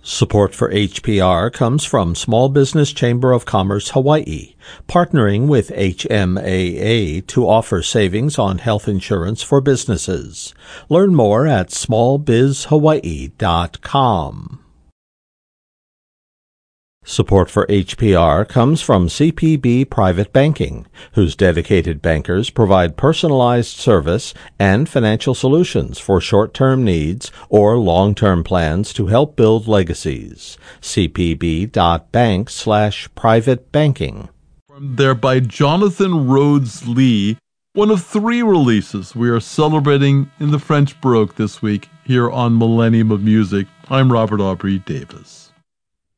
Support for HPR comes from Small Business Chamber of Commerce Hawaii, partnering with HMAA to offer savings on health insurance for businesses. Learn more at smallbizhawaii.com. Support for HPR comes from CPB Private Banking, whose dedicated bankers provide personalized service and financial solutions for short-term needs or long-term plans to help build legacies. cpb.bank/private banking. There by Jonathan Rhodes Lee, one of 3 releases we are celebrating in the French Baroque this week here on Millennium of Music. I'm Robert Aubrey Davis.